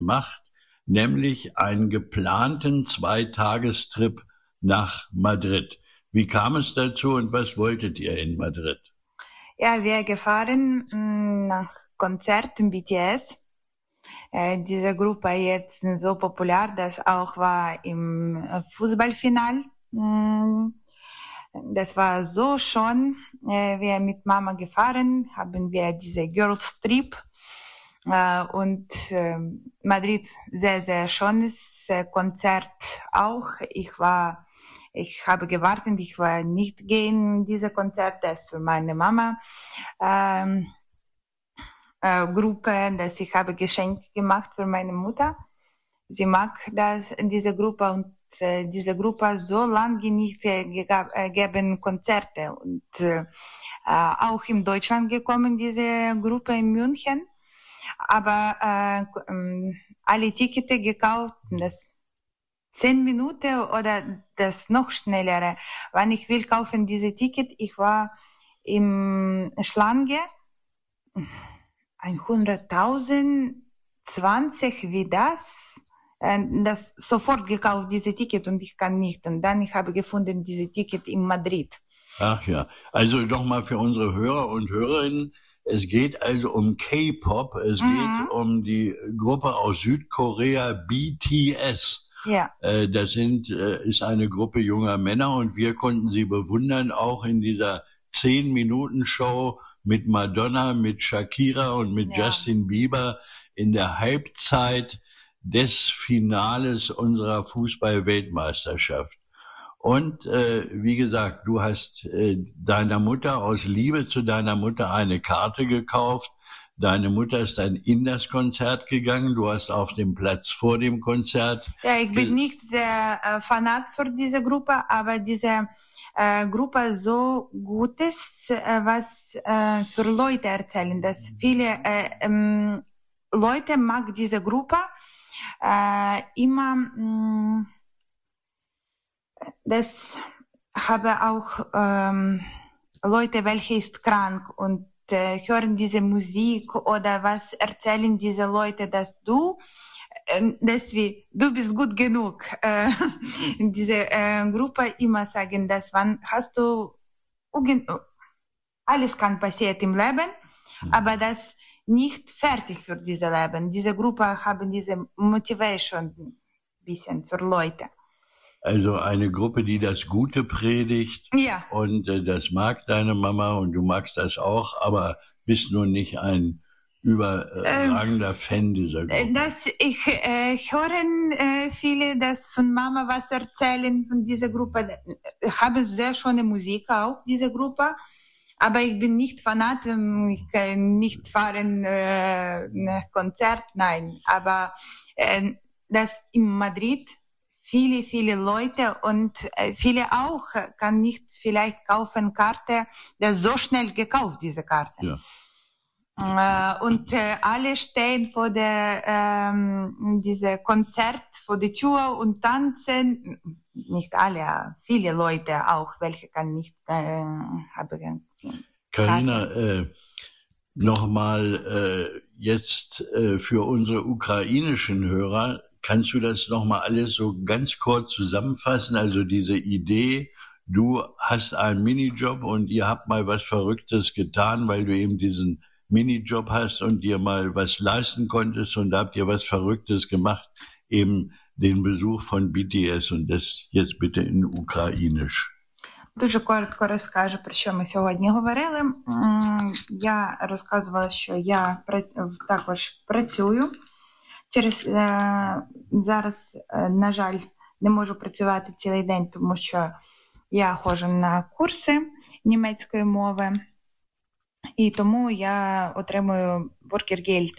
gemacht, nämlich einen geplanten 2-Tagestrip nach Madrid. Wie kam es dazu und was wolltet ihr in Madrid? Ja, wir gefahren nach Konzert in BTS. Diese Gruppe jetzt so populär, dass auch war im Fußballfinal. Das war so schon. Wir mit Mama gefahren, haben wir diese Girls Trip und Madrid sehr, sehr schönes Konzert auch. Ich habe gewartet, ich war nicht gehen in dieses Konzert, das für meine Mama Gruppe, das ich habe Geschenk gemacht für meine Mutter. Sie mag diese Gruppe und diese Gruppe so lange nicht geben Konzerte und auch in Deutschland gekommen, diese Gruppe in München, aber alle Tickets gekauft, das 10 Minuten oder das noch schnellere. Wenn ich will kaufen diese Ticket, ich war im Schlange 100.000, 20 wie das sofort gekauft, diese Ticket, und ich kann nicht. Und dann ich habe gefunden, diese Ticket in Madrid. Ach ja, also nochmal für unsere Hörer und Hörerinnen, es geht also um K-Pop, es geht um die Gruppe aus Südkorea, BTS. Ja. Das ist eine Gruppe junger Männer und wir konnten sie bewundern, auch in dieser 10-Minuten-Show mit Madonna, mit Shakira und mit Justin Bieber in der Halbzeit des Finales unserer Fußball-Weltmeisterschaft. Und wie gesagt, du hast deiner Mutter aus Liebe zu deiner Mutter eine Karte gekauft. Deine Mutter ist dann in das Konzert gegangen. Du hast auf dem Platz vor dem Konzert. Ja, ich bin nicht sehr Fanat für diese Gruppe, aber diese Gruppe so Gutes, was für Leute erzählen, dass viele Leute mag diese Gruppe immer. Das habe auch Leute, welche ist krank und hören diese Musik oder was erzählen diese Leute, dass du bist gut genug. Diese Gruppe immer sagen, dass wann hast du alles kann passieren im Leben, aber das nicht fertig für dieses Leben. Diese Gruppe haben diese Motivation ein bisschen für Leute. Also eine Gruppe, die das Gute predigt. Ja. Und das mag deine Mama und du magst das auch, aber bist nun nicht ein überragender Fan dieser Gruppe. Ich höre viele, dass von Mama was erzählen von dieser Gruppe. Ich habe sehr schöne Musik auch, diese Gruppe. Aber ich bin nicht Fanat, ich kann nicht fahren Konzert, nein. Aber das in Madrid viele Leute und viele auch kann nicht vielleicht kaufen Karte, das so schnell gekauft, diese Karte. Ja. Und alle stehen vor diese Konzert vor der Tür und tanzen. Nicht alle, viele Leute auch, welche kann nicht haben. Carina, nochmal jetzt für unsere ukrainischen Hörer, kannst du das nochmal alles so ganz kurz zusammenfassen? Also diese Idee, du hast einen Minijob und ihr habt mal was Verrücktes getan, weil du eben diesen Minijob hast und dir mal was leisten konntest und da habt ihr was Verrücktes gemacht, eben den Besuch von BTS und das jetzt bitte in Ukrainisch. Дуже коротко розкажу, про що ми сьогодні говорили. Я розказувала, що я також працюю. Зараз, на жаль, не можу працювати цілий день, тому що я ходжу на курси німецької мови, і тому я отримую Bürgergeld.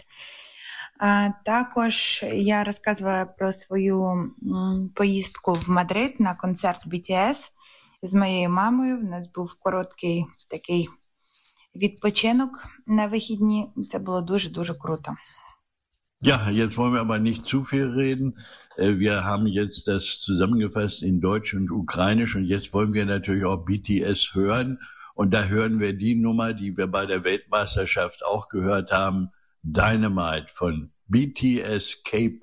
Також я розказувала про свою поїздку в Мадрид на концерт BTS з моєю мамою. У нас був короткий такий відпочинок на вихідні. Це було дуже-дуже круто. Ja, jetzt wollen wir aber nicht zu viel reden. Wir haben jetzt das zusammengefasst in Deutsch und Ukrainisch und jetzt wollen wir natürlich auch BTS hören. Und da hören wir die Nummer, die wir bei der Weltmeisterschaft auch gehört haben, Dynamite von BTS K